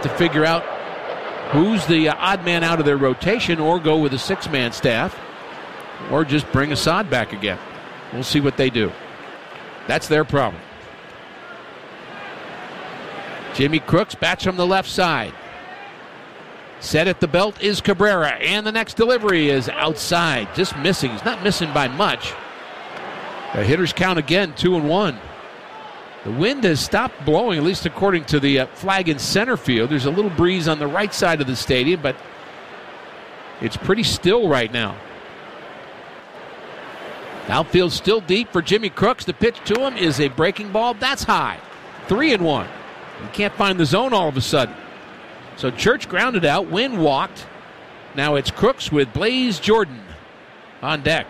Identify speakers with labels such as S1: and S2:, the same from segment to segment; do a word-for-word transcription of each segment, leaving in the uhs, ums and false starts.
S1: have to figure out who's the uh, odd man out of their rotation, or go with a six-man staff, or just bring Assad back again. We'll see what they do. That's their problem. Jimmy Crooks bats from the left side. Set at the belt is Cabrera, and the next delivery is outside. Just missing. He's not missing by much. The hitters count again, two and one. The wind has stopped blowing, at least according to the uh, flag in center field. There's a little breeze on the right side of the stadium, but it's pretty still right now. Outfield still deep for Jimmy Crooks. The pitch to him is a breaking ball. That's high. Three and one. You can't find the zone all of a sudden. So Church grounded out. Wynn walked. Now it's Crooks with Blaze Jordan on deck.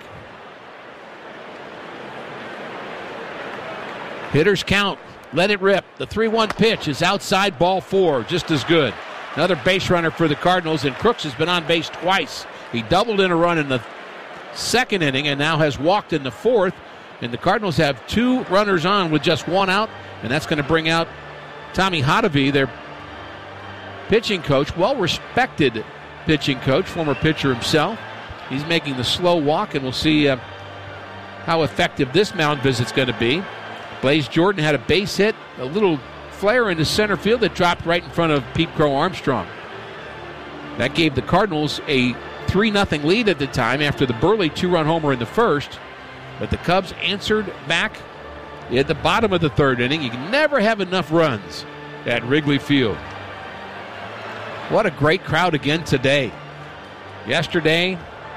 S1: Hitters count. Let it rip. The three one pitch is outside, ball four. Just as good. Another base runner for the Cardinals, and Crooks has been on base twice. He doubled in a run in the second inning and now has walked in the fourth. And the Cardinals have two runners on with just one out, and that's going to bring out Tommy Hotovy, their pitching coach, well-respected pitching coach, former pitcher himself. He's making the slow walk, and we'll see uh, how effective this mound visit's going to be. Blaze Jordan had a base hit, a little flare into center field that dropped right in front of Pete Crow Armstrong. That gave the Cardinals a three nothing lead at the time after the Burley two-run homer in the first. But the Cubs answered back at the bottom of the third inning. You can never have enough runs at Wrigley Field. What a great crowd again today. Yesterday,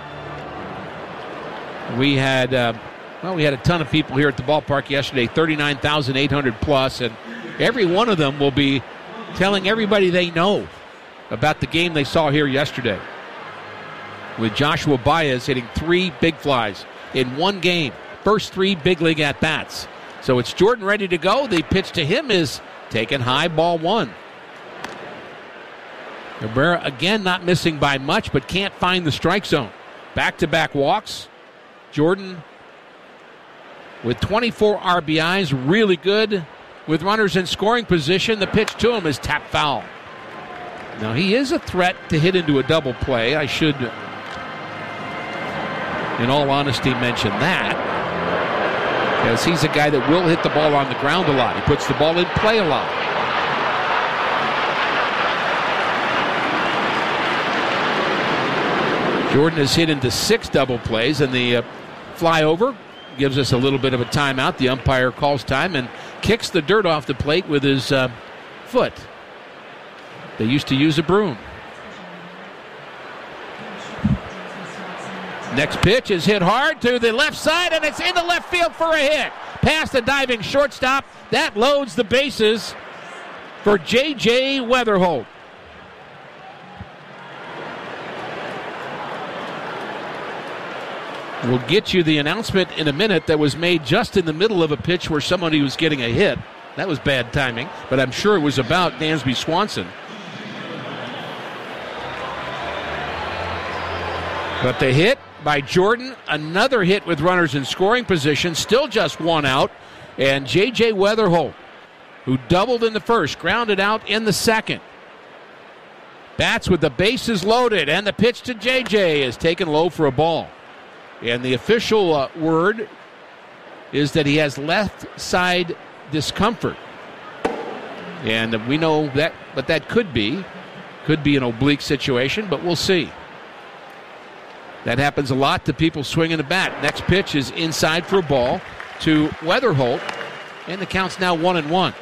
S1: we had... Uh, Well, we had a ton of people here at the ballpark yesterday, thirty-nine thousand eight hundred plus, and every one of them will be telling everybody they know about the game they saw here yesterday, with Joshua Baez hitting three big flies in one game, first three big league at-bats. So it's Jordan ready to go. The pitch to him is taken high, ball one. Cabrera again not missing by much, but can't find the strike zone. Back-to-back walks. Jordan with twenty-four R B Is, really good with runners in scoring position. The pitch to him is tap foul. Now, he is a threat to hit into a double play. I should, in all honesty, mention that, because he's a guy that will hit the ball on the ground a lot. He puts the ball in play a lot. Jordan has hit into six double plays, and the uh, flyover gives us a little bit of a timeout. The umpire calls time and kicks the dirt off the plate with his uh, foot. They used to use a broom. Next pitch is hit hard to the left side, and it's in the left field for a hit. Past the diving shortstop. That loads the bases for J J Weatherholt. We'll get you the announcement in a minute that was made just in the middle of a pitch where somebody was getting a hit. That was bad timing, but I'm sure it was about Dansby Swanson. But the hit by Jordan, another hit with runners in scoring position, still just one out, and J J Weatherholt, who doubled in the first, grounded out in the second. Bats with the bases loaded, and the pitch to J J is taken low for a ball. And the official uh, word is that he has left side discomfort. And uh, we know that, but that could be. Could be an oblique situation, but we'll see. That happens a lot to people swinging the bat. Next pitch is inside for a ball to Weatherholt, and the count's now one and one.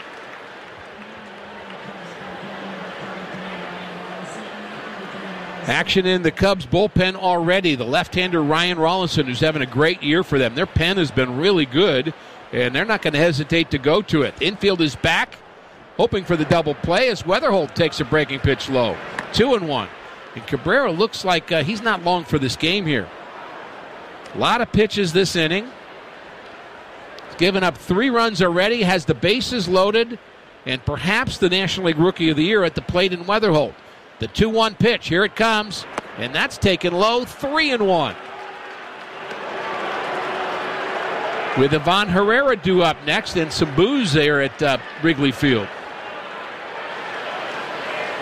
S1: Action in the Cubs bullpen already. The left-hander Ryan Rollinson, who's having a great year for them. Their pen has been really good, and they're not going to hesitate to go to it. Infield is back, hoping for the double play as Weatherholt takes a breaking pitch low. Two and one. And Cabrera looks like uh, he's not long for this game here. A lot of pitches this inning. He's given up three runs already, has the bases loaded, and perhaps the National League Rookie of the Year at the plate in Weatherholt. The two one pitch, here it comes, and that's taken low, three and one. With Ivan Herrera due up next and some boos there at uh, Wrigley Field.